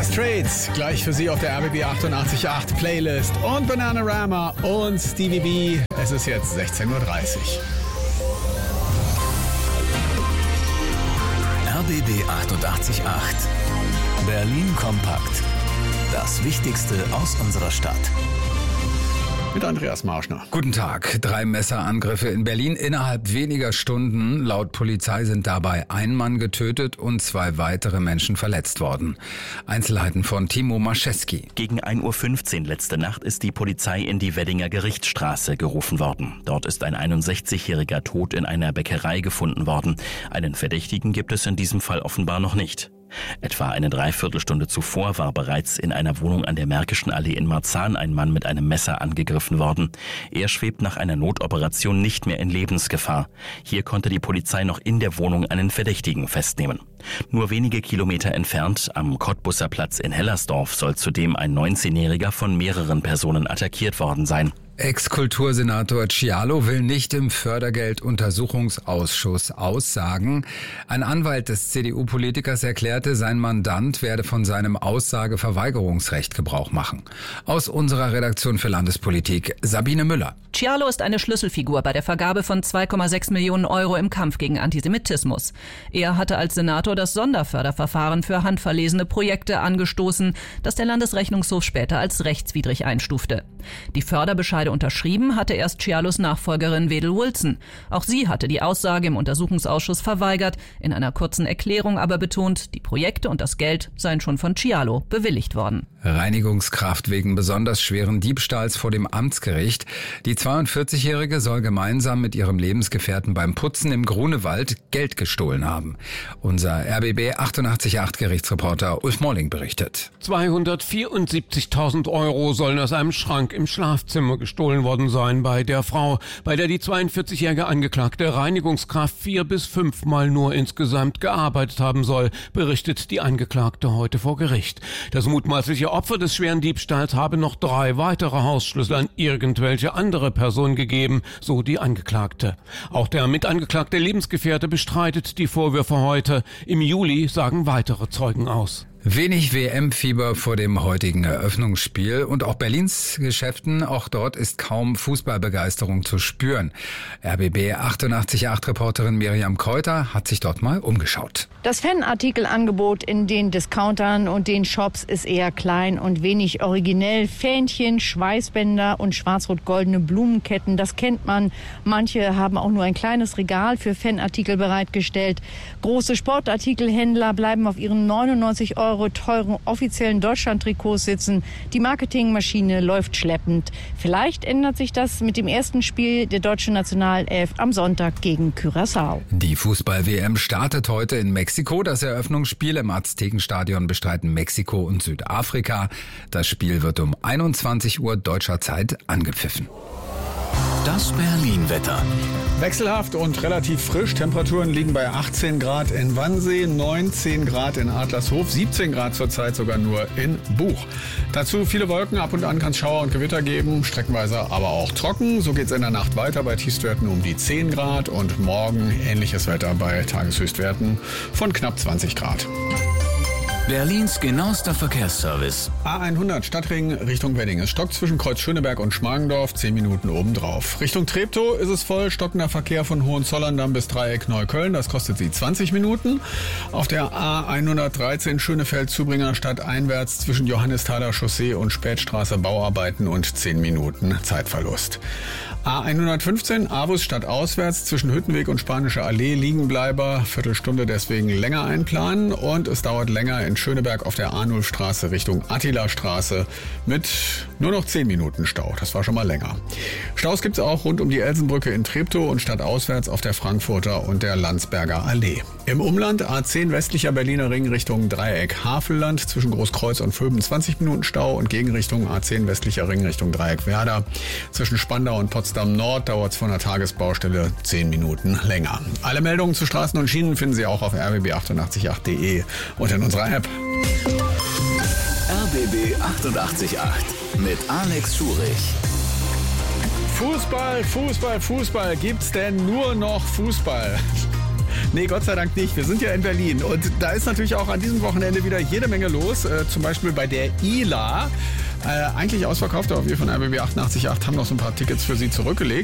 Straits, gleich für Sie auf der RBB 88.8 Playlist und Bananarama und Stevie B. Es ist jetzt 16.30 Uhr. RBB 88.8 Berlin kompakt. Das Wichtigste aus unserer Stadt. Mit Andreas Marschner. Guten Tag. 3 Messerangriffe in Berlin innerhalb weniger Stunden. Laut Polizei sind dabei ein Mann getötet und 2 weitere Menschen verletzt worden. Einzelheiten von Timo Maschewski. Gegen 1:15 Uhr letzte Nacht ist die Polizei in die Weddinger Gerichtsstraße gerufen worden. Dort ist ein 61-Jähriger tot in einer Bäckerei gefunden worden. Einen Verdächtigen gibt es in diesem Fall offenbar noch nicht. Etwa eine Dreiviertelstunde zuvor war bereits in einer Wohnung an der Märkischen Allee in Marzahn ein Mann mit einem Messer angegriffen worden. Er schwebt nach einer Notoperation nicht mehr in Lebensgefahr. Hier konnte die Polizei noch in der Wohnung einen Verdächtigen festnehmen. Nur wenige Kilometer entfernt, am Kottbusser Platz in Hellersdorf, soll zudem ein 19-Jähriger von mehreren Personen attackiert worden sein. Ex-Kultursenator Cialo will nicht im Fördergelduntersuchungsausschuss aussagen. Ein Anwalt des CDU-Politikers erklärte, sein Mandant werde von seinem Aussageverweigerungsrecht Gebrauch machen. Aus unserer Redaktion für Landespolitik, Sabine Müller. Cialo ist eine Schlüsselfigur bei der Vergabe von 2,6 Millionen Euro im Kampf gegen Antisemitismus. Er hatte als Senator das Sonderförderverfahren für handverlesene Projekte angestoßen, das der Landesrechnungshof später als rechtswidrig einstufte. Die Förderbescheide unterschrieben hatte erst Cialos Nachfolgerin Wedel Wilson. Auch sie hatte die Aussage im Untersuchungsausschuss verweigert, in einer kurzen Erklärung aber betont, die Projekte und das Geld seien schon von Cialo bewilligt worden. Reinigungskraft wegen besonders schweren Diebstahls vor dem Amtsgericht. Die 42-Jährige soll gemeinsam mit ihrem Lebensgefährten beim Putzen im Grunewald Geld gestohlen haben. Unser RBB 88.8 Gerichtsreporter Ulf Molling berichtet. 274.000 Euro sollen aus einem Schrank im Schlafzimmer gestohlen worden sein bei der Frau, bei der die 42-jährige Angeklagte Reinigungskraft 4 bis 5 Mal nur insgesamt gearbeitet haben soll, berichtet die Angeklagte heute vor Gericht. Das mutmaßliche Opfer des schweren Diebstahls habe noch 3 weitere Hausschlüssel an irgendwelche andere Person gegeben, so die Angeklagte. Auch der mitangeklagte Lebensgefährte bestreitet die Vorwürfe heute. Im Juli sagen weitere Zeugen aus. Wenig WM-Fieber vor dem heutigen Eröffnungsspiel und auch Berlins Geschäften, auch dort ist kaum Fußballbegeisterung zu spüren. RBB 88.8-Reporterin Miriam Kräuter hat sich dort mal umgeschaut. Das Fanartikelangebot in den Discountern und den Shops ist eher klein und wenig originell. Fähnchen, Schweißbänder und schwarz-rot-goldene Blumenketten, das kennt man. Manche haben auch nur ein kleines Regal für Fanartikel bereitgestellt. Große Sportartikelhändler bleiben auf ihren 99 € teuren offiziellen Deutschland-Trikots sitzen. Die Marketingmaschine läuft schleppend. Vielleicht ändert sich das mit dem ersten Spiel der deutschen Nationalelf am Sonntag gegen Curaçao. Die Fußball-WM startet heute in Mexiko. Das Eröffnungsspiel im Aztekenstadion bestreiten Mexiko und Südafrika. Das Spiel wird um 21 Uhr deutscher Zeit angepfiffen. Das Berlin-Wetter. Wechselhaft und relativ frisch. Temperaturen liegen bei 18 Grad in Wannsee, 19 Grad in Adlershof, 17 Grad zurzeit sogar nur in Buch. Dazu viele Wolken, ab und an kann es Schauer und Gewitter geben, streckenweise aber auch trocken. So geht es in der Nacht weiter bei Tiefstwerten um die 10 Grad und morgen ähnliches Wetter bei Tageshöchstwerten von knapp 20 Grad. Berlins genauester Verkehrsservice. A100 Stadtring Richtung Wedding. Es stockt zwischen Kreuz Schöneberg und Schmargendorf, 10 Minuten obendrauf. Richtung Treptow ist es voll, stockender Verkehr von Hohenzollern bis Dreieck Neukölln. Das kostet Sie 20 Minuten. Auf der A113 Schönefeld-Zubringer Stadt einwärts zwischen Johannisthaler Chaussee und Spätstraße Bauarbeiten und 10 Minuten Zeitverlust. A115 Avus Stadt auswärts zwischen Hüttenweg und Spanische Allee Liegenbleiber. Viertelstunde deswegen länger einplanen und es dauert länger in Schöneberg auf der A0-Straße Richtung Attila-Straße mit nur noch 10 Minuten Stau. Das war schon mal länger. Staus gibt es auch rund um die Elsenbrücke in Treptow und stadtauswärts auf der Frankfurter und der Landsberger Allee. Im Umland A10 westlicher Berliner Ring Richtung Dreieck Havelland zwischen Großkreuz und Vöben 20 Minuten Stau und Gegenrichtung A10 westlicher Ring Richtung Dreieck Werder. Zwischen Spandau und Potsdam Nord dauert es von der Tagesbaustelle 10 Minuten länger. Alle Meldungen zu Straßen und Schienen finden Sie auch auf rbb888.de und in unserer App. RBB 88.8 mit Alex Schurich. Fußball, Fußball, Fußball. Gibt's denn nur noch Fußball? Nee, Gott sei Dank nicht. Wir sind ja in Berlin und da ist natürlich auch an diesem Wochenende wieder jede Menge los. Zum Beispiel bei der ILA. Eigentlich ausverkauft, aber wir von RBB 88.8 haben noch so ein paar Tickets für Sie zurückgelegt.